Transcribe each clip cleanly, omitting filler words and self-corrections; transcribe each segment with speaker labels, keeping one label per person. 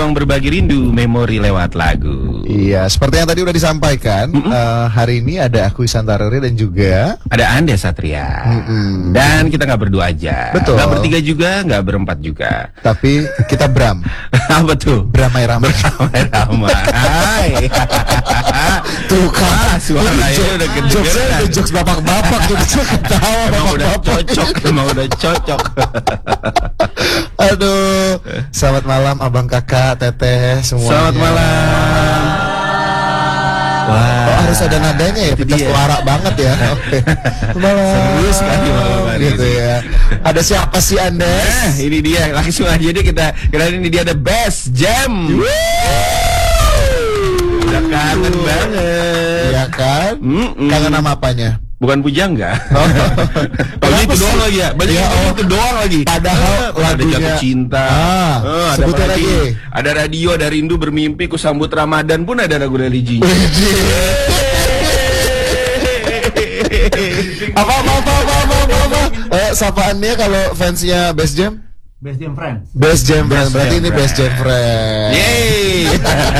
Speaker 1: ruang berbagi rindu, memori lewat lagu.
Speaker 2: Iya, seperti yang tadi udah disampaikan, hari ini ada aku Isantarori dan juga
Speaker 1: ada Anda Satria. Dan kita nggak berdua aja.
Speaker 2: Betul.
Speaker 1: Nggak bertiga juga, nggak berempat juga.
Speaker 2: Tapi kita Bram.
Speaker 1: Apa tuh?
Speaker 2: Beramai-ramai.
Speaker 1: Beramai-ramai.
Speaker 2: Tuh kan,
Speaker 1: suaranya udah kedengeran.
Speaker 2: Jokes bapak-bapak tuh ketawa
Speaker 1: Emang udah
Speaker 2: bapak-bapak.
Speaker 1: cocok, emang udah cocok.
Speaker 2: Aduh, selamat malam abang kakak, teteh semuanya.
Speaker 1: Selamat malam. Wah,
Speaker 2: Oh, harus ada nadanya ya, kita suara banget ya. Oke. Malam.
Speaker 1: Seru sekali malam hari
Speaker 2: gitu
Speaker 1: ini.
Speaker 2: ya. Ada siapa sih Anda?
Speaker 1: Ini dia, langsung aja deh kita kenalin, ini dia ada Best Jam. Udah kangen banget.
Speaker 2: Iya kan? Kangen nama apanya?
Speaker 1: Bukan Pujangga. Banyak itu doang lagi ya. Banyak itu doang lagi.
Speaker 2: Padahal
Speaker 1: ada
Speaker 2: lagunya
Speaker 1: Jatuh Cinta. Ada
Speaker 2: sebutin
Speaker 1: apa
Speaker 2: lagi.
Speaker 1: Ada Radio, ada Rindu Bermimpi, Ku Sambut Ramadan pun ada lagu religinya.
Speaker 2: Apa? Sapaannya kalau fansnya Best Jam?
Speaker 3: Best Jam Friends.
Speaker 2: Best Jam Friends. Berarti ini Best Jam Friends.
Speaker 1: Yeay.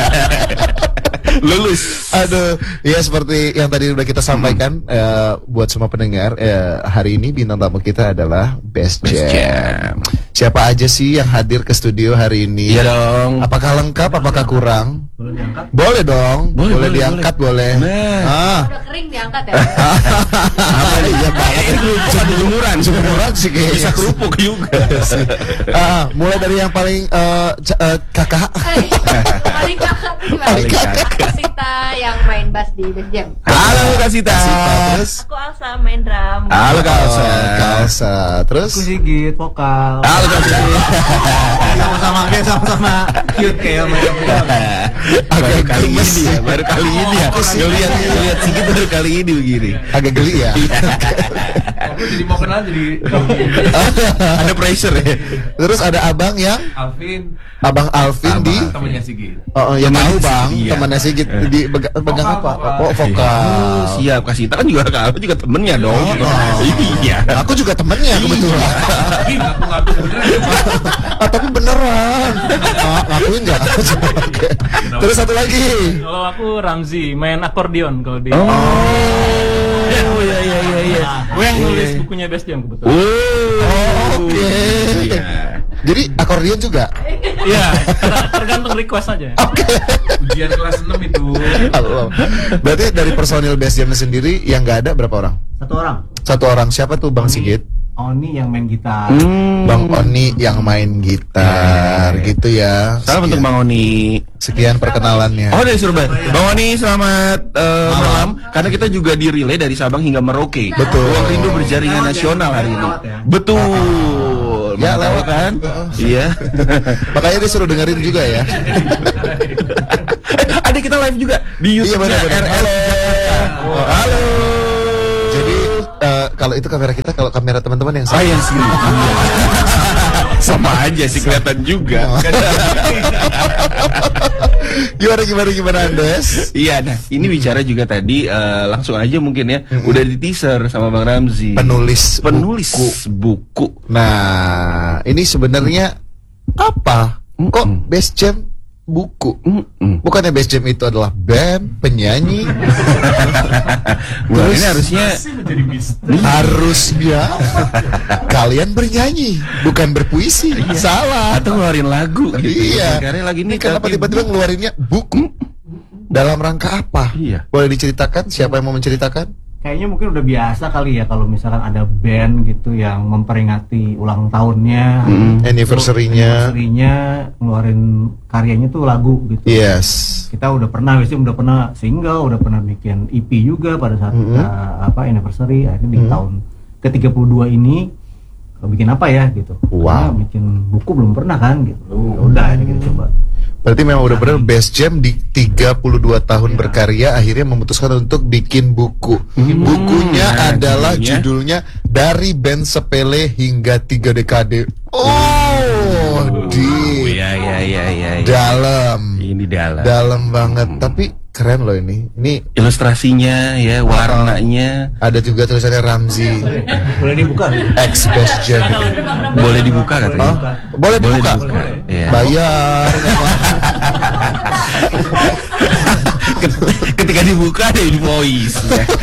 Speaker 1: Lulus.
Speaker 2: Aduh, ya seperti yang tadi udah kita sampaikan buat semua pendengar, hari ini bintang tamu kita adalah Best Jam. Siapa aja sih yang hadir ke studio hari ini?
Speaker 1: Iya dong.
Speaker 2: Apakah lengkap? Apakah kurang?
Speaker 3: Boleh diangkat?
Speaker 2: Boleh dong. Boleh diangkat, boleh.
Speaker 1: Nah.
Speaker 4: Udah kering diangkat ya.
Speaker 2: Apa iya banget ini
Speaker 1: Jemuran
Speaker 2: sih kayaknya.
Speaker 1: bisa kerupuk juga.
Speaker 2: Mulai dari yang paling kakak.
Speaker 4: Paling kakak tuh gimana?
Speaker 1: Paling kakak.
Speaker 4: Kasita yang main bass di Best Jam.
Speaker 1: Halo Kasita.
Speaker 2: Terus
Speaker 4: Aku Alsa main drum.
Speaker 1: Halo Kalsa.
Speaker 2: Kalsa. Terus
Speaker 3: Aku Sigit, vokal.
Speaker 1: Halo Kalsa.
Speaker 3: Sama-sama cute kayak mereka.
Speaker 1: Baru kali
Speaker 2: gemes.
Speaker 1: ini ya, baru kali ini ya. Lihat sedikit baru kali ini begini.
Speaker 2: agak geli ya.
Speaker 3: Aku jadi mau kenal jadi
Speaker 1: Ada pressure ya.
Speaker 2: Terus ada abang yang
Speaker 3: Alvin,
Speaker 2: Abang Alvin di
Speaker 3: temannya Sigit.
Speaker 2: Oh, ya
Speaker 1: Temannya
Speaker 2: tahu bang,
Speaker 1: Sigit, iya.
Speaker 2: temannya Sigit di pegang apa?
Speaker 3: Vokal.
Speaker 2: Oh, vokal.
Speaker 1: Oh, siap Kasita kan juga kalau juga temennya dong. Iya.
Speaker 2: Aku juga temennya kebetulan.
Speaker 3: Ngaku beneran.
Speaker 2: Tapi beneran. Ngakuin nggak? Oke. Terus satu lagi.
Speaker 5: Kalau aku Ramzi, main akordeon kalau di.
Speaker 1: Oh, iya.
Speaker 5: Gue yang nulis bukunya Best Jam kebetulan.
Speaker 2: Oke.
Speaker 1: Iya.
Speaker 2: Jadi akordeon juga.
Speaker 5: Iya, tergantung request aja.
Speaker 3: Ujian kelas 6 itu.
Speaker 2: Allah. Berarti dari personil Best Jam sendiri yang nggak ada berapa orang?
Speaker 3: Satu orang.
Speaker 2: Satu orang. Siapa tuh Bang Sigit?
Speaker 3: Oni yang main gitar.
Speaker 2: Bang Oni yang main gitar, gitu ya.
Speaker 1: Salam untuk Bang Oni.
Speaker 2: Sekian perkenalannya.
Speaker 1: Oh dari Surabaya. Bang Oni selamat malam. Karena kita juga di relay dari Sabang hingga Merauke.
Speaker 2: Betul.
Speaker 1: Ruang Rindu berjaringan nasional hari ini. Betul.
Speaker 2: Ya,
Speaker 1: Mana tahu
Speaker 2: lewat.
Speaker 1: kan? Iya.
Speaker 2: Makanya disuruh dengerin juga ya.
Speaker 1: Ada kita live juga di YouTube
Speaker 2: benar-benar.
Speaker 1: RL. Halo.
Speaker 2: Jadi kalau itu kamera kita, kalau kamera teman-teman yang
Speaker 1: Yang sini. Sama aja sih kelihatan juga.
Speaker 2: Gimana Andes?
Speaker 1: Iya, nah ini bicara juga tadi langsung aja mungkin ya. Udah di teaser sama Bang Ramzi.
Speaker 2: Penulis
Speaker 1: buku.
Speaker 2: Nah, ini sebenarnya apa? Kok Best Jam buku? Bukannya Best Jam itu adalah band, penyanyi?
Speaker 1: Wah, ini harusnya
Speaker 2: Harusnya kalian bernyanyi, bukan berpuisi. Salah.
Speaker 1: atau ngeluarin lagu gitu.
Speaker 2: Iya.
Speaker 1: Karena lagi ini
Speaker 2: Kenapa
Speaker 1: tapi
Speaker 2: tiba-tiba ngeluarinnya buku? Dalam rangka apa?
Speaker 1: Iya.
Speaker 2: Boleh diceritakan? Siapa yang mau menceritakan?
Speaker 3: Kayaknya mungkin udah biasa kali ya kalau misalkan ada band gitu yang memperingati ulang tahunnya,
Speaker 2: Anniversary-nya.
Speaker 3: ngeluarin karyanya tuh lagu gitu.
Speaker 2: Yes.
Speaker 3: Kita udah pernah single, udah pernah bikin EP juga pada saat kita anniversary. Akhirnya di tahun ke-32 ini bikin apa ya gitu.
Speaker 2: Wow.
Speaker 3: Karena bikin buku belum pernah kan gitu. Ya udah ini kita coba.
Speaker 2: Berarti memang udah bener Best Jam di 32 tahun berkarya akhirnya memutuskan untuk bikin buku. Bukunya adalah judulnya Dari Band Sepele Hingga 3 Dekade.
Speaker 1: Iya.
Speaker 2: Dalam.
Speaker 1: Ini dalam.
Speaker 2: Dalam banget. Tapi keren loh ini. Ini
Speaker 1: Ilustrasinya ya, warnanya.
Speaker 2: ada juga tulisannya Ramzi
Speaker 3: Boleh dibuka?
Speaker 2: X Best Jam.
Speaker 1: Boleh dibuka katanya.
Speaker 2: Boleh dibuka.
Speaker 1: Iya.
Speaker 2: Bayar.
Speaker 1: Ketika dibuka ada invoice.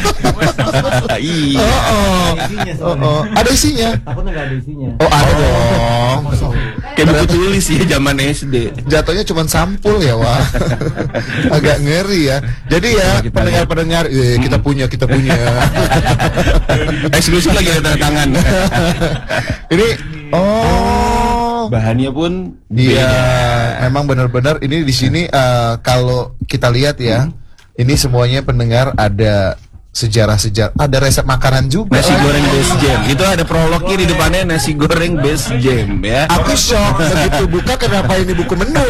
Speaker 1: Iya.
Speaker 3: Isinya
Speaker 2: Oh,
Speaker 3: soalnya.
Speaker 2: ada isinya.
Speaker 3: Takutnya nggak ada isinya.
Speaker 2: Oh, ada dong.
Speaker 1: Kayak buku tulis ya zaman SD.
Speaker 2: Jatuhnya cuma sampul ya, Wah. Agak ngeri ya. Jadi ya,
Speaker 1: Kita
Speaker 2: pendengar-pendengar, kita punya.
Speaker 1: Eksklusif lagi ada tanda tangan.
Speaker 2: Ini
Speaker 1: Bahannya pun
Speaker 2: iya,
Speaker 1: beda.
Speaker 2: memang benar-benar ini di sini kalau kita lihat ya, ini semuanya pendengar ada sejarah-sejarah, ada resep makanan juga.
Speaker 1: Nasi goreng best jam. Itu ada prolognya di depannya nasi goreng best jam ya.
Speaker 2: Aku shock begitu buka kenapa ini buku menu.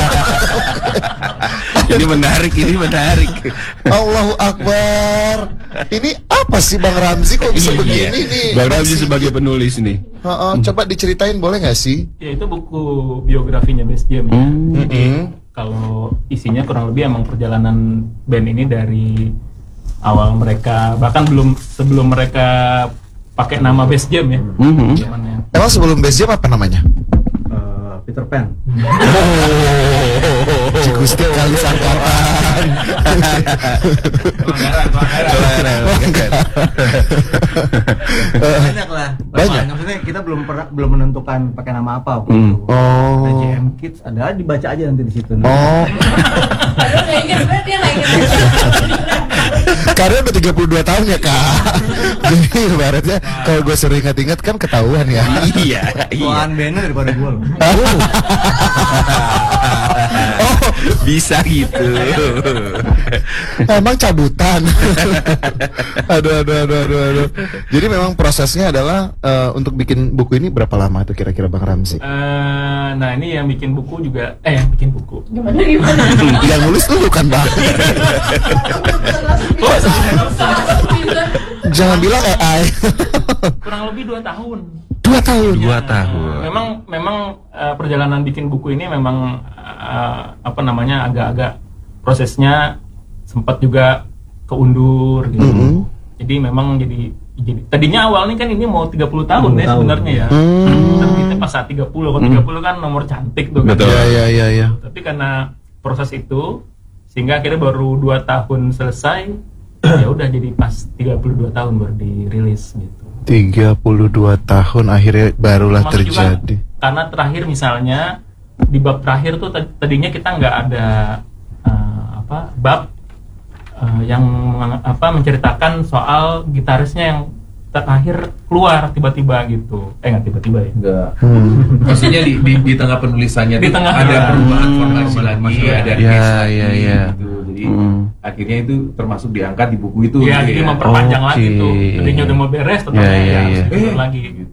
Speaker 1: Ini menarik.
Speaker 2: Allahu Akbar. Ini apa sih Bang Ramzi kok bisa begini nih?
Speaker 1: Bang Ramzi sebagai penulis nih.
Speaker 2: Coba diceritain boleh nggak sih?
Speaker 5: Ya itu buku biografinya Best Jam ya. Kalau isinya kurang lebih emang perjalanan band ini dari awal mereka, bahkan sebelum mereka pakai nama Best Jam ya. Zamannya.
Speaker 2: Emang sebelum Best Jam apa namanya?
Speaker 3: Peter Pan.
Speaker 2: Cikusti kali sangkatan.
Speaker 3: Banyak lah.
Speaker 2: Banyak.
Speaker 3: Maksudnya kita belum menentukan pakai nama apa waktu itu. Ada JM Kids, ada dibaca aja nanti di situ.
Speaker 2: Oh,
Speaker 4: Aduh, nggak inget banget dia nggak inget.
Speaker 2: karena udah 32 tahun ya Kak. Jadi ibaratnya kalau gue sering ingat-ingat kan ketahuan ya.
Speaker 1: Iya.
Speaker 3: Tuan bandnya daripada gue loh.
Speaker 2: Oh,
Speaker 1: Bisa gitu.
Speaker 2: emang cabutan. Aduh. Jadi memang prosesnya adalah untuk bikin buku ini berapa lama tuh kira-kira Bang Ramzi?
Speaker 5: Nah ini yang bikin buku juga, yang bikin buku.
Speaker 4: Gimana?
Speaker 2: Yang nulis lu kan Bang? Jangan bilang AI.
Speaker 5: Kurang lebih 2 tahun.
Speaker 2: 2 tahun.
Speaker 1: 2 tahun.
Speaker 5: Memang perjalanan bikin buku ini memang agak-agak prosesnya sempat juga keundur gitu. Jadi memang jadi tadinya awalnya kan ini mau 30 tahun ya sebenarnya ya. Tapi kita pas saat 30, kalau 30 kan nomor cantik tuh kan.
Speaker 1: Betul.
Speaker 2: Ya.
Speaker 5: Tapi karena proses itu sehingga akhirnya baru 2 tahun selesai, ya udah jadi pas 32 tahun baru dirilis gitu.
Speaker 2: 32 tahun akhirnya barulah
Speaker 5: Termasuk juga
Speaker 2: terjadi.
Speaker 5: karena terakhir misalnya di bab terakhir tuh tadinya kita nggak ada bab yang menceritakan soal gitarisnya yang terakhir keluar tiba-tiba gitu. Nggak tiba-tiba ya.
Speaker 6: Enggak. Maksudnya di tengah penulisannya
Speaker 5: Di
Speaker 6: tuh
Speaker 5: tengah,
Speaker 6: ada
Speaker 5: ya.
Speaker 6: perubahan formasi lagi, ada
Speaker 1: Ya,
Speaker 6: case lagi
Speaker 1: ya.
Speaker 6: gitu. Jadi akhirnya itu termasuk diangkat di buku itu.
Speaker 5: Iya,
Speaker 6: gitu
Speaker 5: jadi
Speaker 6: ya.
Speaker 5: memperpanjang
Speaker 1: Oke.
Speaker 5: lagi tuh. Tadinya udah mau beres, tetap
Speaker 1: Ya,
Speaker 5: ya,
Speaker 1: ya.
Speaker 5: harus lagi gitu.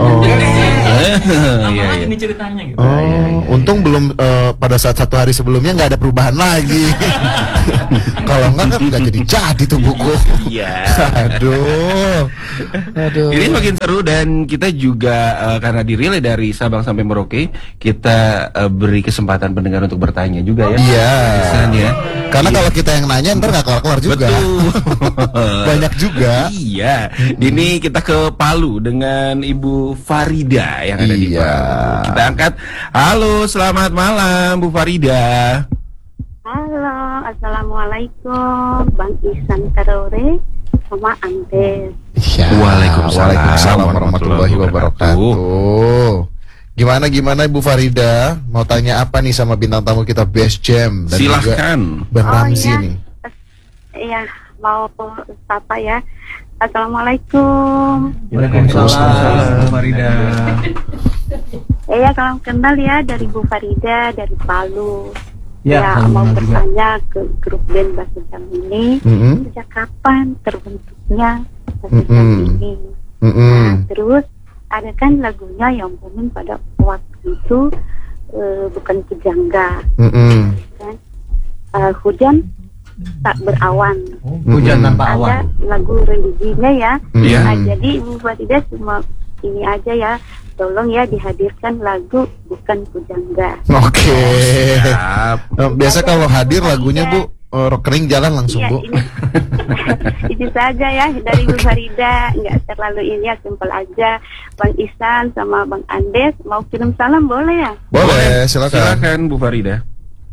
Speaker 1: Iya,
Speaker 5: Sama lagi
Speaker 1: iya.
Speaker 5: nih ceritanya gitu.
Speaker 2: Untung belum pada saat 1 hari sebelumnya nggak ada perubahan lagi. Kalau nggak kan nggak jadi tuh buku.
Speaker 1: Iya.
Speaker 2: Aduh.
Speaker 1: Ini makin seru dan kita juga karena dirilai dari Sabang sampai Merauke, kita beri kesempatan pendengar untuk bertanya juga ya.
Speaker 2: Iya.
Speaker 1: Misalnya.
Speaker 2: Karena kalau kita yang nanya ntar nggak kelar-kelar juga.
Speaker 1: Betul.
Speaker 2: Banyak juga.
Speaker 1: Iya. Ini kita ke Palu dengan Ibu Farida yang ada di
Speaker 2: Iya.
Speaker 1: Palu. Kita angkat. Halo, selamat malam Bu Farida.
Speaker 7: Halo, assalamualaikum, Bang Ihsan Karore sama Andes.
Speaker 2: Iya.
Speaker 1: Waalaikumsalam
Speaker 2: warahmatullahi wabarakatuh. Gimana Ibu Farida? Mau tanya apa nih sama bintang tamu kita Best Jam dan juga
Speaker 1: Silahkan.
Speaker 2: Bang Ramzi nih.
Speaker 7: Iya, mau sapa ya. Assalamualaikum.
Speaker 3: Waalaikumsalam, Bu Farida.
Speaker 7: Iya, salam kenal ya dari Bu Farida dari Palu.
Speaker 3: Ya, salam
Speaker 7: mau
Speaker 3: kenal juga.
Speaker 7: bertanya ke grup band Bahasa Jam ini sejak kapan terbentuknya Bahasa Jam ini? Nah, terus ada kan lagunya yang booming pada waktu itu bukan pujangga, kan? Hujan tak berawan.
Speaker 3: Hujan tanpa
Speaker 7: Ada
Speaker 3: awan.
Speaker 7: lagu religinya ya.
Speaker 1: Iya.
Speaker 7: Nah, jadi Ibu Farida cuma ini aja ya, tolong ya dihadirkan lagu bukan pujangga.
Speaker 2: Oke.
Speaker 1: Siap.
Speaker 2: Biasa kalau hadir lagunya Bu rockering jalan langsung
Speaker 7: Iya,
Speaker 2: Bu.
Speaker 7: ini itu saja ya dari Bu Farida, nggak terlalu ini ya, simpel aja. Bang Ihsan sama Bang Andes mau kirim salam boleh ya?
Speaker 2: Boleh, silakan.
Speaker 1: Silakan Bu Farida.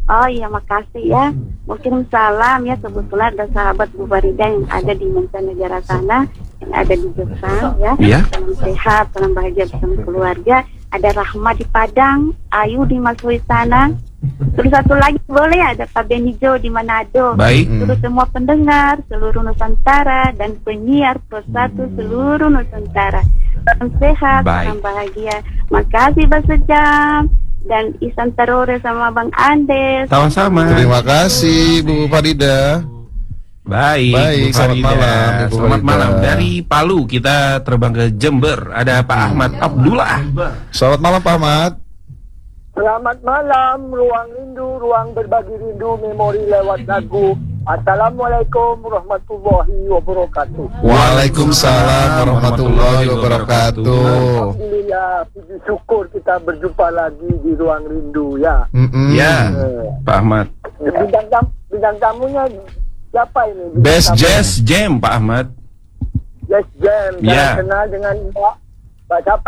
Speaker 7: Oh iya, makasih ya. Mungkin salam ya, kebetulan ada sahabat Bu Farida yang ada di mancanegara sana, yang ada di Jepang ya.
Speaker 1: Iya.
Speaker 7: Salam sehat, salam bahagia bersama keluarga. Ada Rahma di Padang, Ayu di Masui sana. Terus satu lagi boleh ada Pak Benijo di Manado.
Speaker 1: Baik.
Speaker 7: Terus semua pendengar seluruh Nusantara dan penyiar Pro 1 seluruh Nusantara. Salam sehat,
Speaker 1: Baik.
Speaker 7: salam bahagia. Makasih Pak Sejam dan Ihsan Tarore sama Bang Andes.
Speaker 1: Sama-sama.
Speaker 2: Terima kasih Bu Farida.
Speaker 1: Baik,
Speaker 2: Baik,
Speaker 1: Bu
Speaker 2: selamat
Speaker 1: Farida.
Speaker 2: malam, Ibu
Speaker 1: Selamat
Speaker 2: Farida.
Speaker 1: malam. Dari Palu kita terbang ke Jember. Ada Pak Ahmad Abdullah.
Speaker 2: Selamat malam Pak Ahmad.
Speaker 8: Selamat malam, ruang rindu, ruang berbagi rindu, memori lewat lagu. Assalamualaikum warahmatullahi wabarakatuh.
Speaker 2: Waalaikumsalam warahmatullahi wabarakatuh.
Speaker 8: Alhamdulillah, puji syukur kita berjumpa lagi di ruang rindu ya.
Speaker 1: Ya,
Speaker 8: Eh,
Speaker 1: Pak Ahmad.
Speaker 8: bidang tamunya siapa ini? Bidang
Speaker 2: Best
Speaker 8: tamu-
Speaker 2: Jam.
Speaker 1: Jazz Jam, Pak Ahmad.
Speaker 8: Yes Jam.
Speaker 1: Ya.
Speaker 8: Saya kenal dengan Mbak siapa?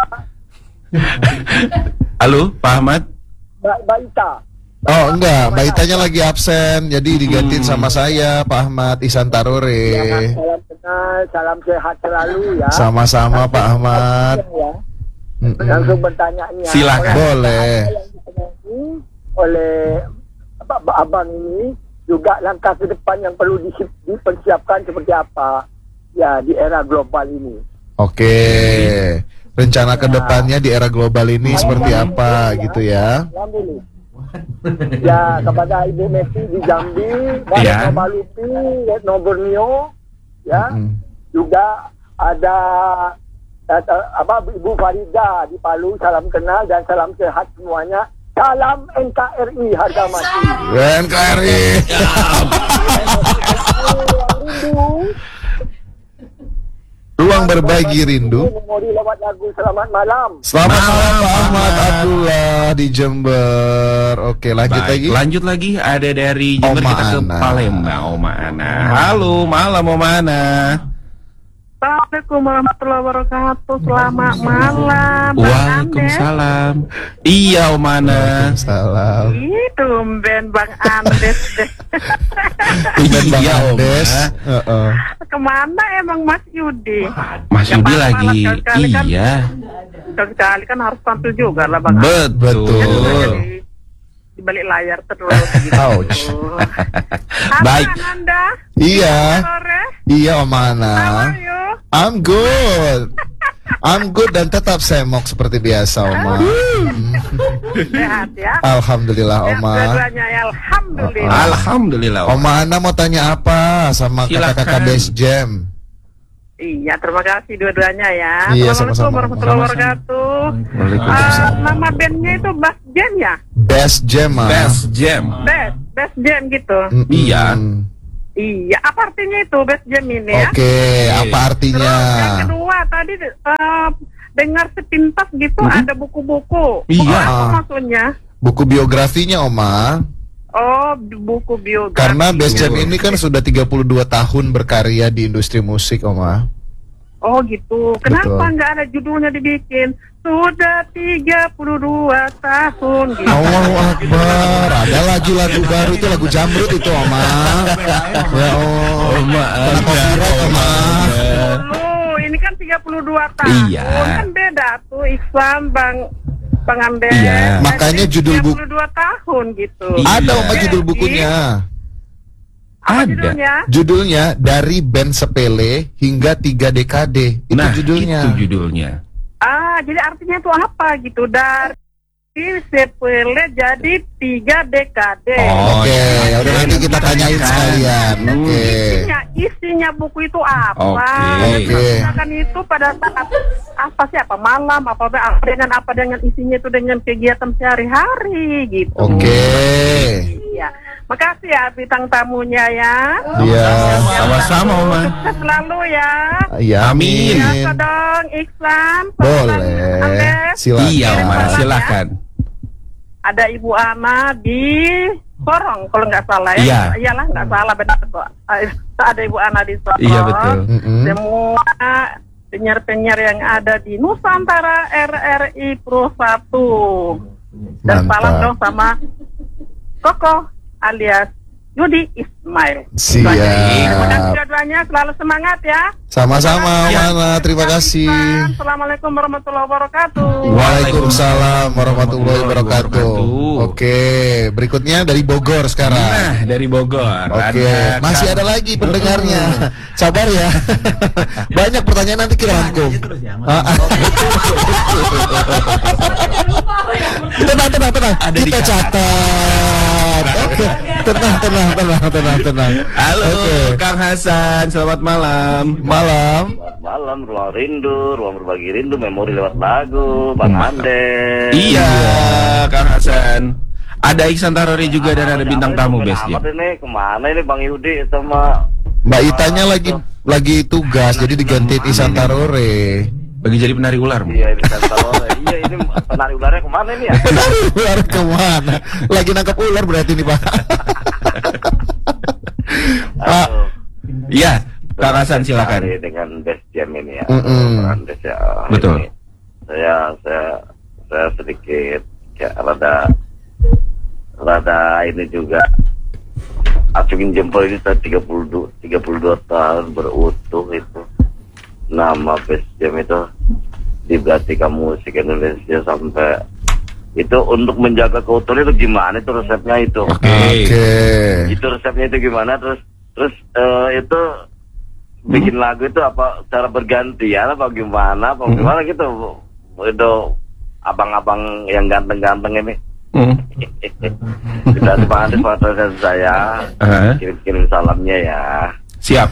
Speaker 1: Halo, Pak Ahmad.
Speaker 8: Mbak Ita.
Speaker 2: Oh enggak, Mbak Itanya lagi absen, jadi digantiin sama saya, Pak Ahmad Ihsan Tarore.
Speaker 8: Salam kenal, salam sehat selalu ya.
Speaker 2: Sama-sama Pak Ahmad.
Speaker 8: Ya.
Speaker 2: Mm-mm.
Speaker 8: Langsung bertanya-nya.
Speaker 1: Silakan.
Speaker 2: Boleh.
Speaker 8: Yang ditanyakan oleh abang ini juga langkah ke depan yang perlu dipersiapkan seperti apa ya di era global ini.
Speaker 2: Oke. Rencana ke depannya di era global ini seperti apa gitu ya?
Speaker 8: Alhamdulillah. Ya, kepada Ibu Messi di Jambi,
Speaker 1: Ya.
Speaker 8: Retno Malupi, Retno Borneo, ya,
Speaker 2: Mm-mm.
Speaker 8: juga ada Ibu Farida di Palu, salam kenal dan salam sehat semuanya. Salam NKRI harga mati.
Speaker 2: NKRI. Ruang berbagi rindu.
Speaker 8: Memori lewat lagu selamat malam.
Speaker 2: Selamat malam Pak Ahmad Abdullah di Jember. Oke, lanjut
Speaker 1: Baik,
Speaker 2: lagi.
Speaker 1: lanjut lagi ada dari Jember
Speaker 2: Oma
Speaker 1: kita ke
Speaker 2: Ana.
Speaker 1: Palembang, Oma Ana. Halo, malam Oma Ana.
Speaker 9: Assalamualaikum warahmatullahi wabarakatuh. Selamat malam. Bang Andes.
Speaker 1: Waalaikumsalam. Iya, Oma Ana.
Speaker 2: Salam.
Speaker 9: Ih, tumben Bang Andes deh.
Speaker 2: Tumben Bang
Speaker 1: Iya, Oma.
Speaker 2: Andes. Heeh.
Speaker 9: Kemana emang Mas Yudi?
Speaker 1: Mas
Speaker 9: Ya,
Speaker 1: Yudi
Speaker 9: malam-malam
Speaker 1: lagi.
Speaker 9: sekali-kali kan.
Speaker 1: Iya.
Speaker 9: Sekali kan harus tampil juga lah Bang Andes.
Speaker 1: Betul.
Speaker 9: Di balik layar terus gitu.
Speaker 2: Ouch.
Speaker 9: Halo
Speaker 1: Baik.
Speaker 9: Ananda.
Speaker 2: Iya.
Speaker 9: Sore.
Speaker 2: Iya Om Ana.
Speaker 9: How are you?
Speaker 2: I'm good. I'm good dan tetap semok seperti biasa Oma.
Speaker 9: Sehat ya.
Speaker 2: Alhamdulillah
Speaker 9: Sehat
Speaker 2: Oma.
Speaker 9: dua-duanya ya. Alhamdulillah.
Speaker 1: Alhamdulillah.
Speaker 2: Oma Ana mau tanya apa sama
Speaker 1: Silakan.
Speaker 2: kakak-kakak Best Jam?
Speaker 9: Iya, terima kasih dua-duanya ya.
Speaker 2: Iya,
Speaker 9: Assalamualaikum
Speaker 2: sama-sama.
Speaker 9: warahmatullahi wabarakatuh.
Speaker 1: Waalaikumsalam.
Speaker 9: Nama bandnya itu Best Jam ya?
Speaker 2: Best Jam, Ma.
Speaker 1: Best Jam.
Speaker 9: Best Jam gitu.
Speaker 2: Mm-mm.
Speaker 1: Iya.
Speaker 9: Iya, apa artinya itu Best Jam ini ya?
Speaker 2: Oke, apa artinya?
Speaker 9: Terus yang kedua tadi dengar sepintas gitu ada buku-buku.
Speaker 1: Iya.
Speaker 9: Buku apa maksudnya?
Speaker 2: Buku biografinya Oma.
Speaker 9: Oh, buku biografi.
Speaker 2: Karena Best Jam ini kan sudah 32 tahun berkarya di industri musik Oma.
Speaker 9: Oh gitu. Kenapa
Speaker 2: Betul.
Speaker 9: nggak ada judulnya dibikin? Sudah 32 tahun gitu.
Speaker 2: Allahu Akbar. Ada lagu-lagu baru itu lagu Jamrut itu Oma. Ya Allah.
Speaker 1: Oma.
Speaker 2: Kena copyright Oma.
Speaker 9: Dulu, ini kan 32 tahun.
Speaker 1: Iya.
Speaker 9: Kan beda tuh Iksan Bang Andes.
Speaker 1: Iya.
Speaker 2: Makanya judul buku
Speaker 9: 32 tahun gitu.
Speaker 1: Iya.
Speaker 2: ada Oma judul bukunya.
Speaker 9: Apa
Speaker 1: Ada.
Speaker 9: judulnya?
Speaker 2: Judulnya Dari Band Sepele Hingga 3 Dekade. Itu
Speaker 1: Nah,
Speaker 2: judulnya.
Speaker 1: itu judulnya.
Speaker 9: Ah, jadi artinya itu apa gitu? Dari sepele jadi 3 dekade.
Speaker 1: Oh,
Speaker 2: Oke, ya udah nanti kita tanyain sekalian. Oke.
Speaker 9: Isinya buku itu apa?
Speaker 1: Oke.
Speaker 9: Kan itu pada saat apa malam apa dengan isinya itu dengan kegiatan sehari-hari gitu.
Speaker 2: Oke.
Speaker 9: Iya. Makasih ya bintang tamunya ya.
Speaker 2: Iya.
Speaker 1: Sama-sama, Oma.
Speaker 9: Sukses selalu ya.
Speaker 2: Iya,
Speaker 1: Amin.
Speaker 9: Biasa dong Iksan.
Speaker 2: Boleh.
Speaker 9: Andes.
Speaker 2: Silakan.
Speaker 1: Iya, Oma. Silakan.
Speaker 9: Ada Ibu Ana di Sorong kalau nggak salah ya.
Speaker 1: Iya.
Speaker 9: Iyalah nggak salah benar kok. Ada Ibu Ana di Sorong.
Speaker 1: Iya, betul.
Speaker 2: Mm-mm.
Speaker 9: Semua penyiar-penyiar yang ada di Nusantara RRI Pro 1. Dan
Speaker 2: Mantap.
Speaker 9: salam dong sama Koko alias Yudi Ismail.
Speaker 2: Siap.
Speaker 9: Dan dua-duanya selalu semangat ya.
Speaker 2: Sama-sama, Mana. Terima kasih.
Speaker 9: Assalamualaikum warahmatullahi wabarakatuh.
Speaker 2: Waalaikumsalam warahmatullahi wabarakatuh. Oke, berikutnya dari Bogor sekarang.
Speaker 1: Nah, dari Bogor.
Speaker 2: Oke, masih ada lagi pendengarnya. Sabar ya. Banyak pertanyaan nanti kita rangkum. Tenang. Kita catat. Oke, tenang.
Speaker 1: Halo, Kang Hasan, selamat malam.
Speaker 10: Malam, ruang rindu, ruang berbagi rindu, memori lewat lagu, Bang Andes.
Speaker 1: Iya, Kang Hasan. Ada Iksan Tarori juga dan ada bintang tamu Best Jam.
Speaker 10: Ini kemana ini Bang Yudi sama
Speaker 2: Mbak Itanya lagi tugas, jadi digantiin Ihsan Tarore.
Speaker 1: Bagi jadi penari ular.
Speaker 10: Iya, ini Tarore. Iya, ini penari ularnya kemana ini ya?
Speaker 2: Penari ular kemana? Lagi nangkap ular berarti nih Pak. Pak.
Speaker 1: Iya, Kang Hasan silakan.
Speaker 10: Dengan Best Jam ini ya. Andes ya.
Speaker 1: Betul.
Speaker 10: Ini saya sedikit ya rada ini juga acungin jempol ini 32 tahun berutuh itu nama Best Jam itu di Belastika Musik Indonesia sampai itu untuk menjaga keutuhan itu gimana itu resepnya itu?
Speaker 2: Oke.
Speaker 10: Itu resepnya itu gimana terus itu bikin lagu itu apa cara bergantian apa gimana gitu itu abang-abang yang ganteng-ganteng ini. Sudah semangat fotonya saya kirim salamnya ya.
Speaker 1: Siap.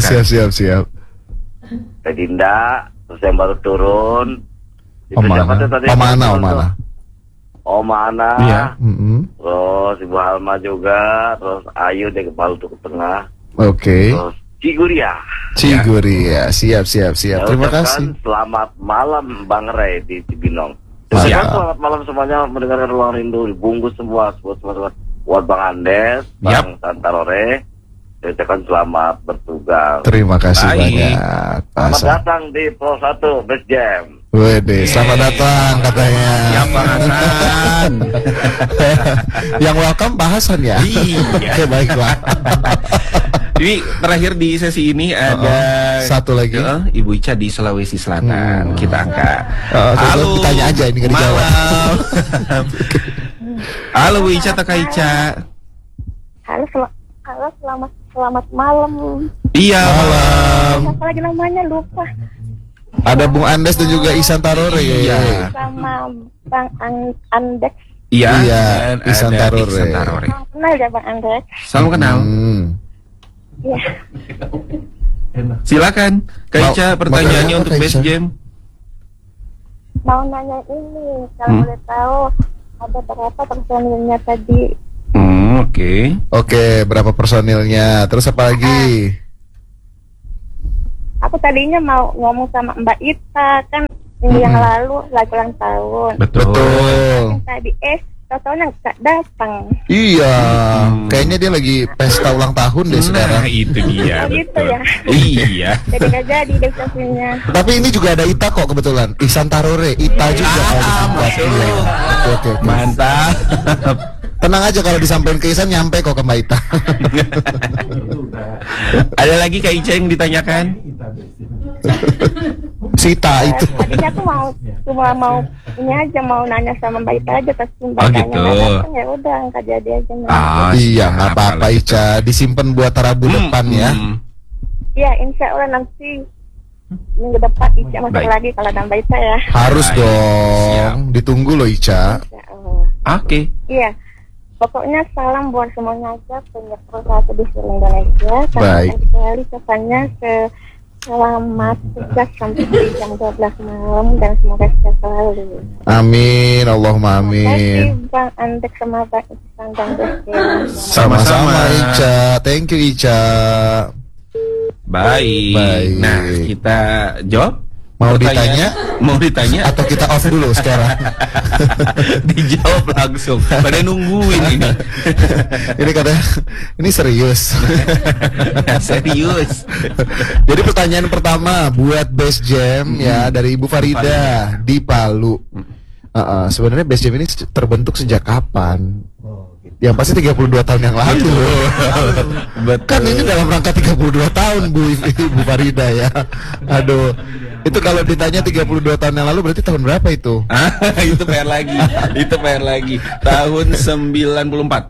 Speaker 10: Teh Dinda terus yang baru turun Oma Ana
Speaker 1: iya.
Speaker 10: Terus Ibu Halma juga, terus Ayu deh kepala ke tengah.
Speaker 2: Oke.
Speaker 10: Terus Ciguria,
Speaker 2: siap. Terima kasih.
Speaker 10: Selamat malam Bang Ray di Cibinong.
Speaker 1: Siap.
Speaker 10: Selamat malam semuanya mendengarkan Ruang Rindu, dibungkus semua buat Bang Andes, Bang Santarore. Saya ucapkan selamat bertugas.
Speaker 2: Terima kasih banyak.
Speaker 10: Selamat datang di Pro 1 Best Jam.
Speaker 2: Wede, selamat datang katanya.
Speaker 1: Yang Bang Hasan.
Speaker 2: Yang welcome Pak Hasan ya.
Speaker 1: Iya.
Speaker 2: Baiklah.
Speaker 1: Ini terakhir di sesi ini ada
Speaker 2: satu lagi.
Speaker 1: Ibu Ica di Sulawesi Selatan. Kita angkat.
Speaker 2: Halo. Ditanya aja ini nggak dijawab.
Speaker 1: Halo Bu Ica, Taka Ica.
Speaker 7: Halo, selamat malam.
Speaker 1: Iya, malam.
Speaker 7: Apa lagi namanya lupa.
Speaker 2: Ada Bung Andes dan juga Ihsan Tarore.
Speaker 1: Iya.
Speaker 7: Sama Bang Andes.
Speaker 1: Iya,
Speaker 2: dan
Speaker 1: Ihsan
Speaker 2: ada
Speaker 1: Tarore.
Speaker 2: Ihsan
Speaker 7: Salam kenal ya Bang Andes.
Speaker 1: Salam kenal.
Speaker 7: Iya.
Speaker 1: Silakan, Kak Ica, pertanyaannya
Speaker 2: mau
Speaker 1: untuk
Speaker 2: Kak
Speaker 1: Best
Speaker 2: Ica?
Speaker 1: Jam.
Speaker 7: Mau nanya ini, kalau boleh tahu ada berapa personilnya tadi?
Speaker 2: Oke, berapa personilnya? Terus apa lagi?
Speaker 7: Aku tadinya mau ngomong sama Mbak Ita kan minggu yang lalu lagi ulang tahun.
Speaker 1: Betul.
Speaker 7: Tadi totalnya nggak datang.
Speaker 2: Iya, kayaknya dia lagi pesta ulang tahun deh sekarang.
Speaker 1: Itu dia.
Speaker 7: Gitu ya.
Speaker 1: Iya.
Speaker 7: Jadi nggak jadi deh sesinya.
Speaker 2: Tapi ini juga ada Ita kok kebetulan. Ihsan Tarore, Ita juga. Oke.
Speaker 1: Mantap.
Speaker 2: Tenang aja kalau disampaikan ke Ihsan nyampe kok ke Mbak Ita.
Speaker 1: Ada lagi Kak Ica yang ditanyakan?
Speaker 2: Sita itu.
Speaker 7: Tadinya aku cuma mau ini aja mau nanya sama Mbak Ita aja pas Mbak
Speaker 1: Oh,
Speaker 7: tanya
Speaker 1: gitu.
Speaker 7: nggak datang, ya udah nggak jadi aja.
Speaker 2: Iya, nggak apa-apa Ica. Disimpan buat Rabu depan ya.
Speaker 7: Iya, insya Allah nanti minggu depan Ica masuk
Speaker 1: Baik.
Speaker 7: lagi kalau ada Mbak Ita ya.
Speaker 2: Harus
Speaker 1: Baik.
Speaker 2: dong. Ditunggu loh Ica.
Speaker 7: Insya Allah.
Speaker 1: Oke.
Speaker 7: Iya. Pokoknya salam buat semuanya aja punya Pro 1 di seluruh Indonesia.
Speaker 2: Baik.
Speaker 7: Sekali pesannya selamat tugas sampai jam 12 malam dan semoga sehat selalu.
Speaker 2: Amin, Allahumma
Speaker 7: Terima kasih
Speaker 2: amin.
Speaker 7: Bang Andek sama Bang Ihsan dan Besti.
Speaker 2: Sama-sama Ica. Thank you Ica.
Speaker 1: Baik. Nah, kita jawab.
Speaker 2: Mau
Speaker 1: Pertanyaan- Mau ditanya?
Speaker 2: Atau kita off dulu sekarang?
Speaker 1: Dijawab langsung. Pada nungguin ini.
Speaker 2: Ini katanya, ini serius.
Speaker 1: Serius.
Speaker 2: Jadi pertanyaan pertama buat Best Jam ya dari Ibu Farida di Palu. Sebenarnya Best Jam ini terbentuk sejak kapan? Yang pasti 32 tahun yang lalu. Kan ini dalam rangka 32 tahun Bu Farida ya. Aduh. Itu kalau ditanya 32 tahun yang lalu berarti tahun berapa itu?
Speaker 1: Itu PR lagi. Itu PR lagi. Tahun 94.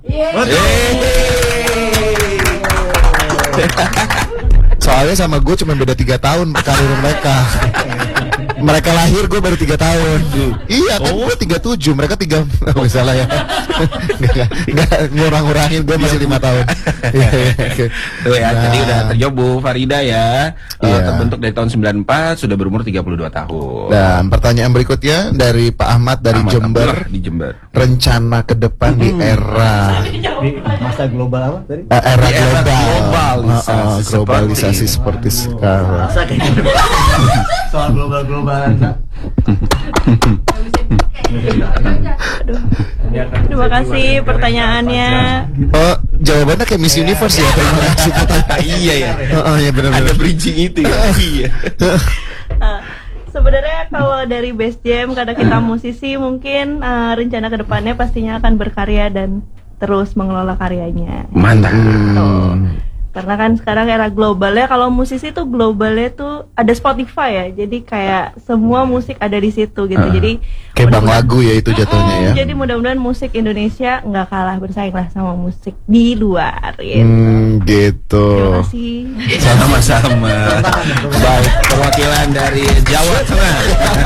Speaker 2: Soalnya sama gue cuma beda 3 tahun karir mereka. Mereka lahir, gue baru 3 tahun. Iya kan, gue 37, mereka 3. Oh, salah ya. Nggak ngurang-ngurangin, gue masih 5 tahun.
Speaker 1: Tuh ya, jadi udah terjawab Bu Farida ya. Terbentuk dari tahun 94, sudah berumur 32 tahun.
Speaker 2: Dan pertanyaan berikutnya dari Pak Ahmad dari
Speaker 1: Ahmad
Speaker 2: Jember.
Speaker 1: Abdullah di Jember.
Speaker 2: Rencana ke depan di era
Speaker 3: Di masa global apa tadi?
Speaker 2: era
Speaker 1: Di era
Speaker 2: global.
Speaker 1: globalisasi
Speaker 2: Globalisasi seperti sekarang.
Speaker 3: Masa kayak gitu. Soal global-globalan.
Speaker 11: Terima kasih pertanyaannya.
Speaker 2: Oh, jawabannya kayak Miss Universe ya. Terima kasih.
Speaker 1: Iya ya.
Speaker 2: Ya benar-benar.
Speaker 1: Ada bridging itu ya. Iya.
Speaker 11: Sebenarnya kalau dari Best Jam, karena kita musisi, mungkin rencana kedepannya pastinya akan berkarya dan terus mengelola karyanya.
Speaker 1: Mantap.
Speaker 11: Karena kan sekarang era globalnya, kalau musisi tuh globalnya tuh ada Spotify ya, jadi kayak semua musik ada di situ gitu. Jadi
Speaker 2: kayak bang lagu ya itu jatuhnya ya.
Speaker 11: Jadi mudah-mudahan musik Indonesia nggak kalah bersaing lah sama musik di luar gitu.
Speaker 2: Gitu.
Speaker 11: Terima kasih.
Speaker 1: Sama-sama. Baik, perwakilan dari Jawa Tengah.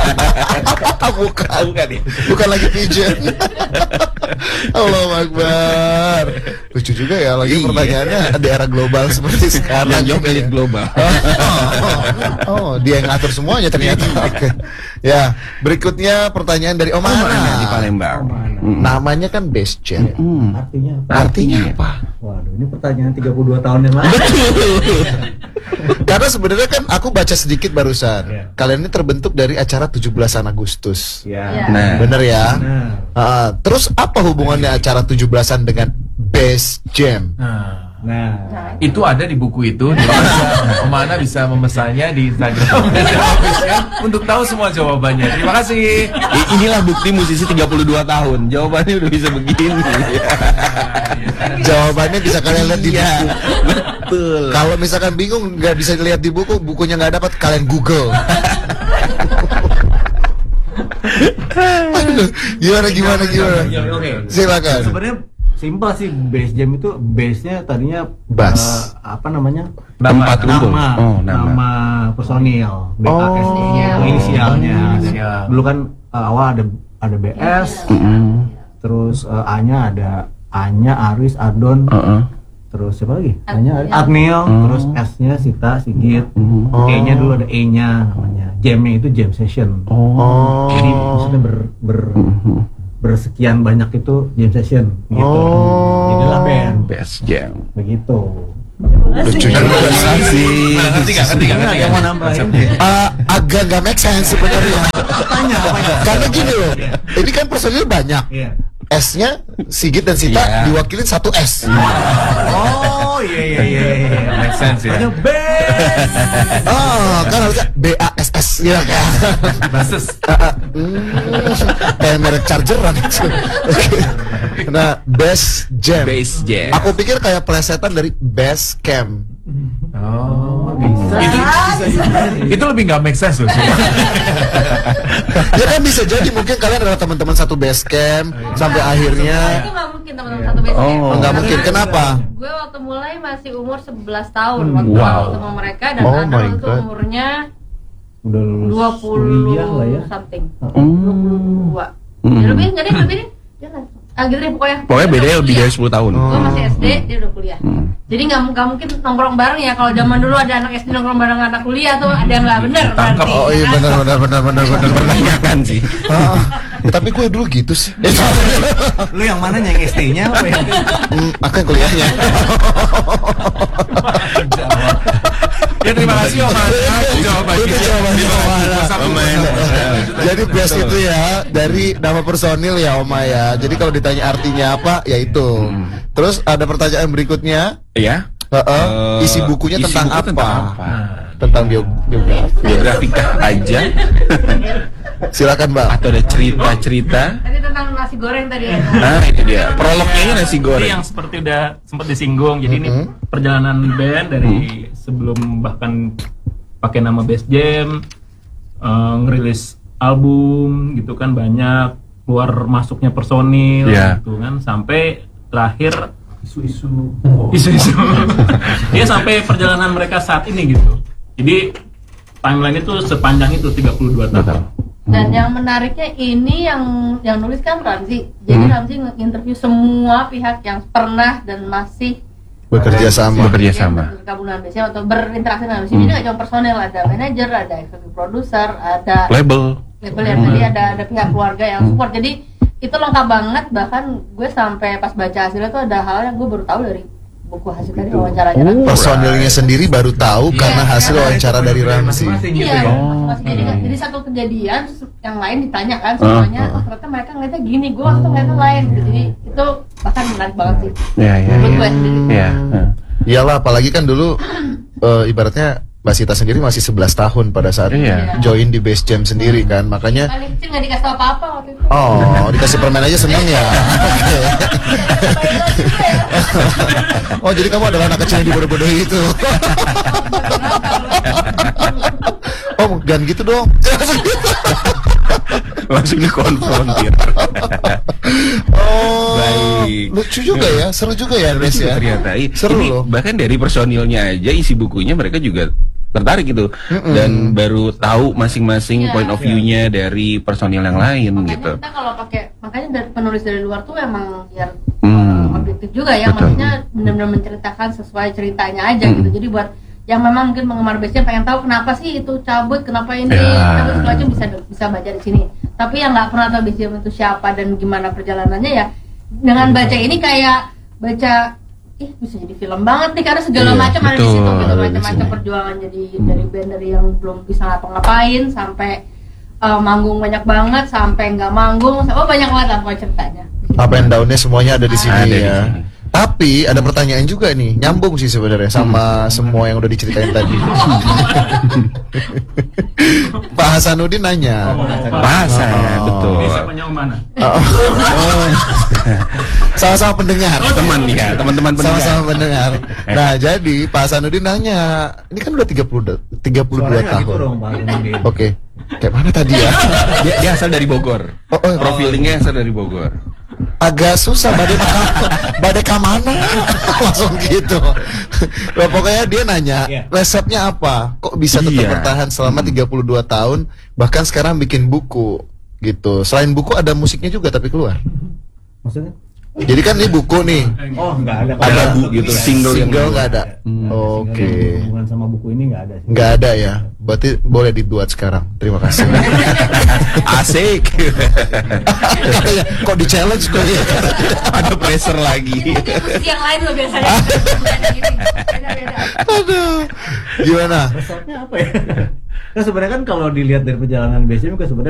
Speaker 2: Bukan lagi pigeon. Allahu Akbar. Lucu juga ya lagi pertanyaannya di era global seperti sekarang.
Speaker 1: Yang jawab elit global.
Speaker 2: Oh, dia yang ngatur semuanya ternyata. Oke. Ya, berikutnya pertanyaan dari Om Ana
Speaker 1: di Palembang.
Speaker 2: Namanya kan Best Jam.
Speaker 3: Artinya
Speaker 2: apa?
Speaker 3: Waduh, ini pertanyaan 32 tahun yang lalu.
Speaker 2: Karena sebenarnya kan aku baca sedikit barusan. Kalian ini terbentuk dari acara 17-an Agustus.
Speaker 1: Nah,
Speaker 2: bener ya? Terus apa hubungannya acara 17-an dengan Best Jam?
Speaker 6: Nah, itu ada di buku itu. Om Ana bisa memesannya di Instagram untuk tahu semua jawabannya. Terima kasih.
Speaker 1: Inilah bukti musisi 32 tahun. Jawabannya udah bisa begini.
Speaker 2: Jawabannya bisa kalian lihat di buku.
Speaker 1: Betul.
Speaker 2: Kalau misalkan bingung nggak bisa dilihat di buku, bukunya nggak dapat, kalian Google. Aduh, gimana? Silakan.
Speaker 3: Sebenarnya simpel sih, Best Jam itu base-nya tadinya
Speaker 2: Bass.
Speaker 3: apa namanya?
Speaker 1: Tempat kumpul.
Speaker 3: Nama personil, BAS itu inisialnya. Dulu kan awal ada BS, terus A-nya ada Anya, Aris, Adon, terus siapa lagi? Anya, Adnil, terus S-nya Sita, Sigit, E-nya dulu ada E-nya namanya. Jam-nya itu jam session. Jadi maksudnya bersekian banyak itu jam session gitu. Jadilah band
Speaker 1: Best Jam.
Speaker 3: begitu.
Speaker 2: Lucu juga sih.
Speaker 6: Ngerti nggak?
Speaker 3: Yang mau nambahin?
Speaker 2: Agak nggak make sense sebenarnya. Karena gini loh, ini kan personil banyak. S-nya Sigit dan Sita diwakilin satu S.
Speaker 3: Oh iya.
Speaker 6: Make sense ya.
Speaker 2: Oh, kan harusnya BASS ya kan.
Speaker 6: Basis.
Speaker 2: Kayak merek chargeran itu. Nah, Best Jam.
Speaker 1: Best Jam.
Speaker 2: Aku pikir kayak plesetan dari Best Camp.
Speaker 6: Oh, bisa. Itu lebih nggak make sense loh.
Speaker 2: Ya kan bisa jadi mungkin kalian adalah teman-teman satu Best Camp sampai akhirnya.
Speaker 4: Itu nggak mungkin teman-teman satu base camp.
Speaker 2: Oh, nggak mungkin. Kenapa?
Speaker 4: Gue waktu mulai masih umur 11 tahun waktu ketemu mereka, dan
Speaker 2: Oh
Speaker 4: Ana
Speaker 2: my
Speaker 4: waktu
Speaker 2: God.
Speaker 4: umurnya
Speaker 3: Udah lulus kuliah lah ya.
Speaker 4: 20 something. 22. Ya, lebih nggak deh, lebih deh. Jangan. Gitu deh pokoknya.
Speaker 1: Pokoknya bedanya lebih dari 10 tahun.
Speaker 4: Gue masih SD, dia udah kuliah. Jadi nggak mungkin nongkrong bareng ya. Kalau zaman dulu ada anak SD nongkrong bareng anak kuliah tuh ada yang nggak bener berarti.
Speaker 2: Oh iya benar.
Speaker 1: Pertanyakan sih.
Speaker 2: Tapi gue dulu gitu sih.
Speaker 3: Lu yang mana yang ST-nya apa yang
Speaker 2: Aku yang kuliahnya.
Speaker 6: Ya terima kasih Om Ana. Jawabannya.
Speaker 2: Jadi best itu ya dari nama personil ya Oma ya. Jadi kalau ditanya artinya apa ya itu. Terus ada pertanyaan berikutnya.
Speaker 1: Iya.
Speaker 2: Isi bukunya
Speaker 1: Isi
Speaker 2: tentang
Speaker 1: buku
Speaker 2: apa?
Speaker 1: tentang apa?
Speaker 2: Tentang biografi.
Speaker 1: Biografika aja.
Speaker 2: Silakan Bang.
Speaker 1: Atau ada cerita-cerita?
Speaker 4: Tadi tentang nasi goreng tadi ya.
Speaker 1: Nah, ini dia. Prolognya ini nasi
Speaker 5: Ini
Speaker 1: goreng.
Speaker 5: yang seperti udah sempat disinggung. Jadi ini perjalanan band dari sebelum bahkan pakai nama Bass Jam, ngerilis album gitu kan, banyak keluar masuknya personil gitu kan, sampai terakhir isu-isu dia sampai perjalanan mereka saat ini gitu. Jadi timeline itu sepanjang itu 32 tahun.
Speaker 4: Dan yang menariknya ini yang nulis kan Ramzi. Jadi Ramzi nge-interview semua pihak yang pernah dan masih
Speaker 2: Bekerja sama.
Speaker 4: bergabung dengan BCM atau berinteraksi dengan BCM. Jadi nggak cuma personel, ada manajer, ada executive producer, ada
Speaker 1: label
Speaker 4: yang tadi ada pihak keluarga yang support. Jadi itu lengkap banget. Bahkan gue sampai pas baca hasilnya tuh ada hal yang gue baru tahu dari buku hasil dari wawancaranya.
Speaker 2: Personilnya sendiri baru tahu karena hasil wawancara dari Ramzi.
Speaker 4: Iya, masing-masing. Jadi satu kejadian yang lain ditanyakan semuanya, ternyata mereka ngeliatnya gini, gue waktu ngeliatnya lain gitu. Jadi itu bahkan menarik banget sih. Menurut gue sendiri.
Speaker 2: Iyalah, apalagi kan dulu ibaratnya Mbak Sita sendiri masih 11 tahun pada saat join di Bass Jam sendiri kan, makanya
Speaker 4: Paling kecil nggak dikasih apa-apa waktu itu.
Speaker 2: oh dikasih permen aja seneng ya. Oh jadi kamu adalah anak kecil yang dibodoh-bodohi itu. Oh jangan gitu dong.
Speaker 1: langsung dikonfrontir.
Speaker 2: Oh,
Speaker 1: baik.
Speaker 2: Lucu juga ya, seru juga ya Nes ya.
Speaker 1: Ternyata
Speaker 2: seru
Speaker 1: ini
Speaker 2: loh.
Speaker 1: bahkan dari personilnya aja isi bukunya mereka juga tertarik gitu dan baru tahu masing-masing point of view-nya dari personil yang lain gitu.
Speaker 4: Kita kalau pakai makanya dari penulis dari luar tuh emang biar objektif juga ya, maksudnya benar-benar menceritakan sesuai ceritanya aja gitu. Jadi buat yang memang mungkin penggemar Bass pengen tahu kenapa sih itu cabut, kenapa ini, tapi segala macam bisa baca di sini. Tapi yang nggak pernah tahu Bass itu siapa dan gimana perjalanannya ya, dengan baca ini kayak baca bisa jadi film banget nih karena segala macam ada di situ gitu, macam-macam perjuangan jadi dari band dari yang belum bisa ngapa-ngapain sampai manggung banyak banget sampai nggak manggung, banyak banget lah pokoknya ceritanya.
Speaker 2: Up and down-nya semuanya ada di sini ya. Tapi ada pertanyaan juga nih, nyambung sih sebenarnya sama semua yang udah diceritain tadi. Pak Hasanuddin nanya.
Speaker 1: Pak Hasan, betul.
Speaker 5: Ini siapanya mana?
Speaker 2: Sama-sama pendengar.
Speaker 1: Teman nih ya, teman-teman pendengar.
Speaker 2: Sama-sama pendengar. Nah, jadi Pak Hasanuddin nanya, ini kan udah 32 tahun. Oke. Kayak mana tadi ya?
Speaker 1: Dia asal dari Bogor. Profilingnya asal dari Bogor.
Speaker 2: Agak susah badai kamana langsung gitu. Nah, pokoknya dia nanya resepnya apa, kok bisa tetap bertahan selama 32 tahun bahkan sekarang bikin buku gitu. Selain buku ada musiknya juga tapi keluar.
Speaker 3: Maksudnya?
Speaker 2: Jadi kan ini buku nih.
Speaker 3: Oh, nggak ada.
Speaker 2: Ada
Speaker 1: lagu gitu, single
Speaker 2: nggak ada. Oke.
Speaker 3: Hubungan sama buku ini nggak ada.
Speaker 2: Nggak ada ya. Berarti boleh dibuat sekarang. Terima kasih.
Speaker 1: Asik.
Speaker 2: Kok di challenge kok ya?
Speaker 1: Ada pressure lagi.
Speaker 4: Yang lain loh biasanya.
Speaker 2: Aduh. Gimana?
Speaker 3: Resepnya apa ya? Kan sebenarnya kan kalau dilihat dari perjalanan BCM kan sebenarnya